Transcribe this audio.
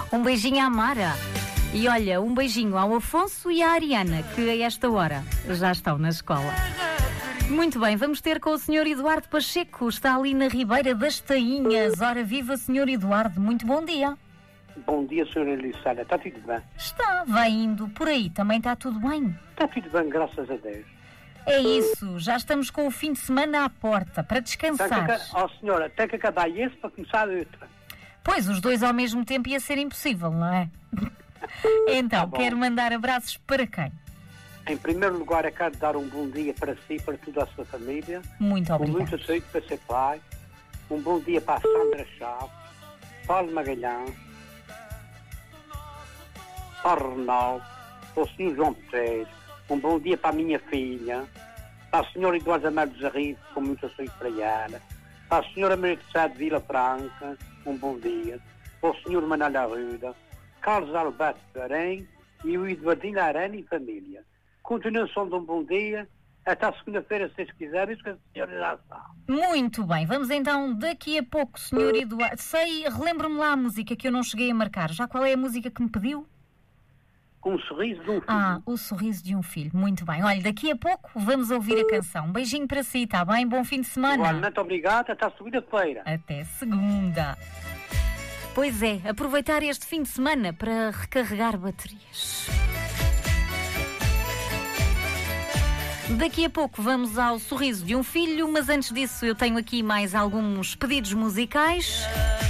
Um beijinho à Mara. E olha, um beijinho ao Afonso e à Ariana, que a esta hora já estão na escola. Muito bem, vamos ter com o Sr. Eduardo Pacheco, está ali na Ribeira das Tainhas. Ora, viva, Sr. Eduardo, muito bom dia. Bom dia, Sra. Elissália, está tudo bem? Está, vai indo, por aí também está tudo bem? Está tudo bem, graças a Deus. É isso, já estamos com o fim de semana à porta, para descansar. Senhora, tem que acabar esse para começar outro. Pois, os dois ao mesmo tempo ia ser impossível, não é? Então, quero mandar abraços para quem? Em primeiro lugar, eu quero dar um bom dia para si, para toda a sua família. Muito obrigado. Com muita saúde para ser pai. Um bom dia para a Sandra Chaves, Paulo Magalhães, para o Ronaldo, para o Sr. João Pérez. Um bom dia para a minha filha, para a Sra. Eduardo Amado Zarrido, com muita saúde para ela, para a Sra. Maria de Sá de Vila Franca, um bom dia, para o Sr. Manuel Arruda, Carlos Alberto Arém e o Eduardino Arana e família. Continuação de um bom dia, até segunda-feira, se vocês quiserem, isso que a senhora já sabe. Muito bem, vamos então daqui a pouco, Sr. Eduardo. Relembro-me lá a música que eu não cheguei a marcar. Já qual é a música que me pediu? Um sorriso de um filho. Ah, o sorriso de um filho. Muito bem. Olha, daqui a pouco vamos ouvir a canção. Um beijinho para si, está bem? Bom fim de semana. Igualmente, obrigado. Até segunda-feira. Até segunda. Pois é, aproveitar este fim de semana para recarregar baterias. Daqui a pouco vamos ao sorriso de um filho, mas antes disso eu tenho aqui mais alguns pedidos musicais.